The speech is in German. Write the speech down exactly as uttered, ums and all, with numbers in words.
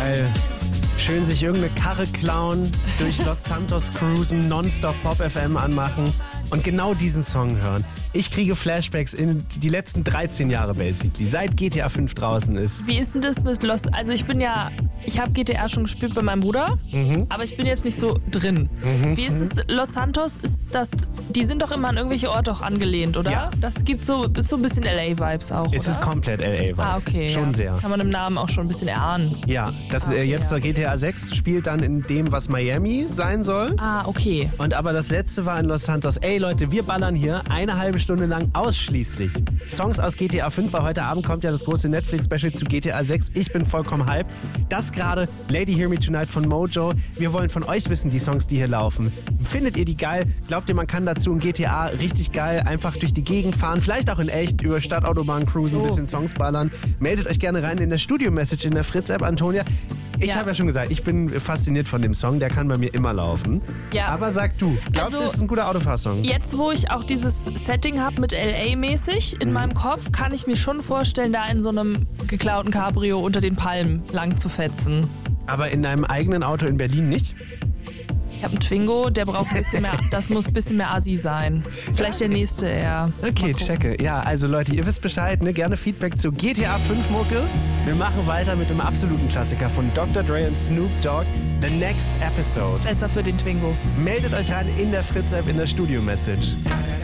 Geil. Schön sich irgendeine Karre klauen, durch Los Santos cruisen, nonstop Pop F M anmachen und genau diesen Song hören. Ich kriege Flashbacks in die letzten dreizehn Jahre basically, seit G T A fünf draußen ist. Wie ist denn das mit Los... Also ich bin ja... Ich habe G T A schon gespielt bei meinem Bruder, mhm. aber ich bin jetzt nicht so drin. Mhm. Wie ist es, Los Santos, ist das... Die sind doch immer an irgendwelche Orte auch angelehnt, oder? Ja. Das gibt so, ist so ein bisschen L A-Vibes auch, Es oder? ist komplett L A-Vibes. Ah, okay. Schon ja. sehr. Das kann man im Namen auch schon ein bisschen erahnen. Ja, das Ah, ist äh, jetzt ja. der G T A sechs spielt dann in dem, was Miami sein soll. Ah, okay. Und aber das letzte war in Los Santos. Ey Leute, wir ballern hier eine halbe Stunde lang ausschließlich Songs aus G T A fünf, weil heute Abend kommt ja das große Netflix-Special zu G T A sechs. Ich bin vollkommen hype. Das gerade Lady Hear Me Tonight von Mojo. Wir wollen von euch wissen, die Songs, die hier laufen. Findet ihr die geil? Glaubt ihr, man kann dazu in G T A richtig geil einfach durch die Gegend fahren? Vielleicht auch in echt über Stadtautobahn cruisen, ein So. bisschen Songs ballern. Meldet euch gerne rein in der Studio-Message in der Fritz-App, Antonia. Ich Ja. habe ja schon gesagt, ich bin fasziniert von dem Song. Der kann bei mir immer laufen. Ja. Aber sag du, glaubst Also, du, es ist ein guter Autofahrsong? Jetzt, wo ich auch dieses Setting habe mit L A-mäßig in Mhm. meinem Kopf, kann ich mir schon vorstellen, da in so einem geklauten Cabrio unter den Palmen lang zu fetzen. Aber in deinem eigenen Auto in Berlin nicht? Ich habe einen Twingo, der braucht ein bisschen mehr, das muss ein bisschen mehr Assi sein. Vielleicht der nächste eher. Okay, checke. Ja, also Leute, ihr wisst Bescheid, ne? Gerne Feedback zu G T A fünf Mucke. Wir machen weiter mit dem absoluten Klassiker von Doktor Dre und Snoop Dogg, The Next Episode. Besser für den Twingo. Meldet euch rein in der Fritz-App in der Studio-Message.